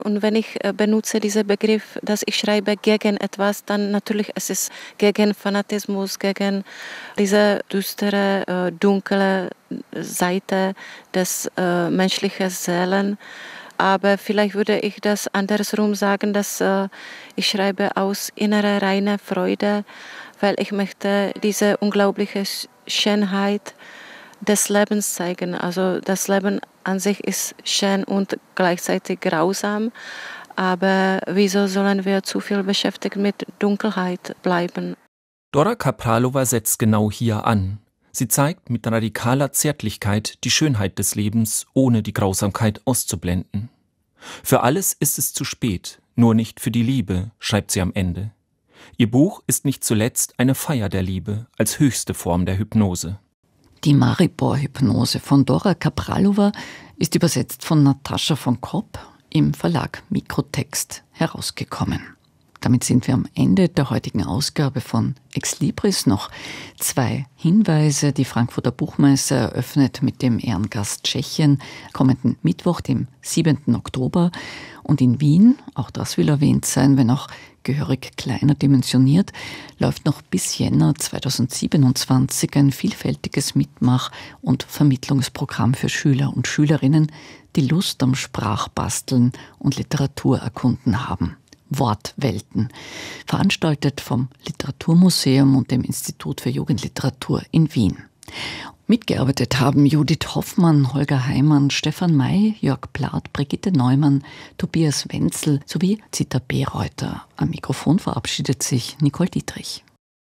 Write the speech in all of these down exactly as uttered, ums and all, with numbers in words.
Und wenn ich äh, benutze diesen Begriff, dass ich schreibe gegen etwas, dann natürlich es ist gegen Fanatismus, gegen diese düstere, äh, dunkle Seite des äh, menschlichen Seelen. Aber vielleicht würde ich das andersrum sagen, dass äh, ich schreibe aus innerer reiner Freude, weil ich möchte diese unglaubliche Schönheit des Lebens zeigen. Also das Leben an sich ist schön und gleichzeitig grausam. Aber wieso sollen wir zu viel beschäftigt mit Dunkelheit bleiben? Dora Kapralova setzt genau hier an. Sie zeigt mit radikaler Zärtlichkeit die Schönheit des Lebens, ohne die Grausamkeit auszublenden. Für alles ist es zu spät, nur nicht für die Liebe, schreibt sie am Ende. Ihr Buch ist nicht zuletzt eine Feier der Liebe als höchste Form der Hypnose. Die Maribor-Hypnose von Dora Kapralova ist übersetzt von Natascha von Kopp im Verlag Mikrotext herausgekommen. Damit sind wir am Ende der heutigen Ausgabe von Ex Libris. Noch zwei Hinweise. Die Frankfurter Buchmesse eröffnet mit dem Ehrengast Tschechien kommenden Mittwoch, dem siebenten Oktober. Und in Wien, auch das will erwähnt sein, wenn auch gehörig kleiner dimensioniert, läuft noch bis Jänner zweitausendsiebenundzwanzig ein vielfältiges Mitmach- und Vermittlungsprogramm für Schüler und Schülerinnen, die Lust am Sprachbasteln und Literaturerkunden haben. Wortwelten, veranstaltet vom Literaturmuseum und dem Institut für Jugendliteratur in Wien. Mitgearbeitet haben Judith Hoffmann, Holger Heimann, Stefan May, Jörg Plath, Brigitte Neumann, Tobias Wenzel sowie Zita Bereuter. Am Mikrofon verabschiedet sich Nicole Dietrich.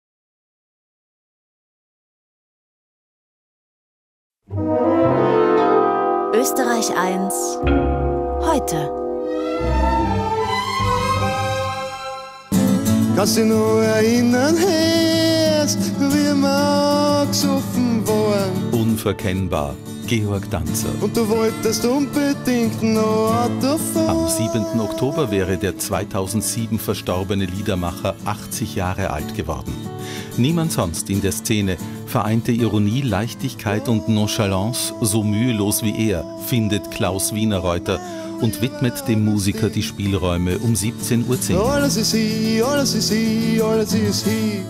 Österreich eins heute. Kannst du dich noch erinnern, Herst, wie wir angesoffen waren? Unverkennbar, Georg Danzer. Und du wolltest unbedingt noch Auto fahren. Am siebenten Oktober wäre der zweitausendsieben verstorbene Liedermacher achtzig Jahre alt geworden. Niemand sonst in der Szene vereinte Ironie, Leichtigkeit und Nonchalance so mühelos wie er, findet Klaus Wienerreuter und widmet dem Musiker die Spielräume um siebzehn Uhr zehn. Alles ist hier, alles ist hier, alles ist hier.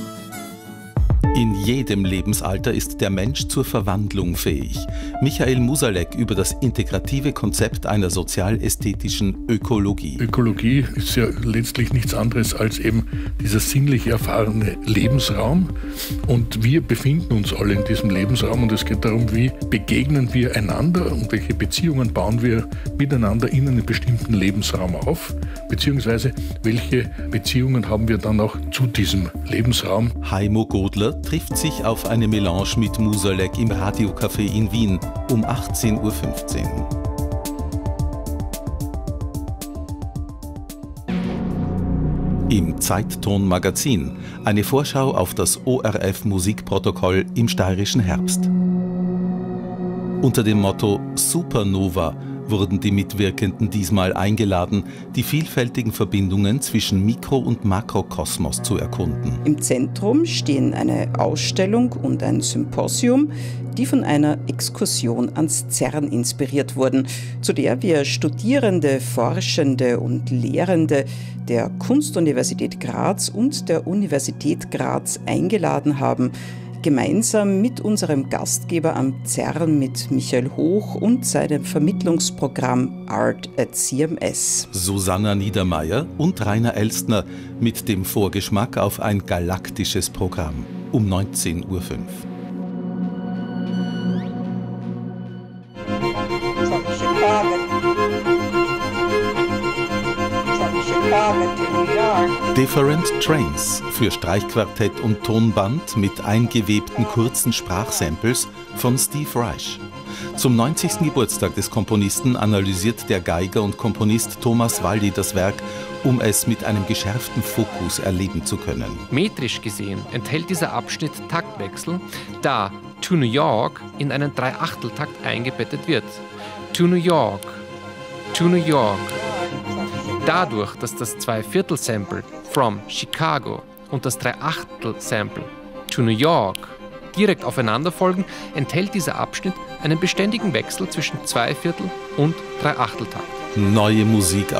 In jedem Lebensalter ist der Mensch zur Verwandlung fähig. Michael Musalek über das integrative Konzept einer sozial-ästhetischen Ökologie. Ökologie ist ja letztlich nichts anderes als eben dieser sinnlich erfahrene Lebensraum. Und wir befinden uns alle in diesem Lebensraum. Und es geht darum, wie begegnen wir einander und welche Beziehungen bauen wir miteinander in einem bestimmten Lebensraum auf. Beziehungsweise welche Beziehungen haben wir dann auch zu diesem Lebensraum. Heimo Godler trifft sich auf eine Melange mit Musalek im Radiocafé in Wien um achtzehn Uhr fünfzehn. Im Zeitton-Magazin eine Vorschau auf das O R F-Musikprotokoll im steirischen Herbst. Unter dem Motto Supernova wurden die Mitwirkenden diesmal eingeladen, die vielfältigen Verbindungen zwischen Mikro- und Makrokosmos zu erkunden. Im Zentrum stehen eine Ausstellung und ein Symposium, die von einer Exkursion ans CERN inspiriert wurden, zu der wir Studierende, Forschende und Lehrende der Kunstuniversität Graz und der Universität Graz eingeladen haben, gemeinsam mit unserem Gastgeber am CERN, mit Michael Hoch und seinem Vermittlungsprogramm Art at C M S. Susanna Niedermeyer und Rainer Elstner mit dem Vorgeschmack auf ein galaktisches Programm um neunzehn Uhr fünf. Different Trains für Streichquartett und Tonband mit eingewebten kurzen Sprachsamples von Steve Reich. Zum neunzigsten Geburtstag des Komponisten analysiert der Geiger und Komponist Thomas Walli das Werk, um es mit einem geschärften Fokus erleben zu können. Metrisch gesehen enthält dieser Abschnitt Taktwechsel, da To New York in einen Dreiachteltakt eingebettet wird. To New York, To New York. Dadurch, dass das Zweiviertel-Sample From Chicago und das Dreiachtel-Sample To New York direkt aufeinander folgen, enthält dieser Abschnitt einen beständigen Wechsel zwischen Zweiviertel- und Dreiachteltakt. Neue Musik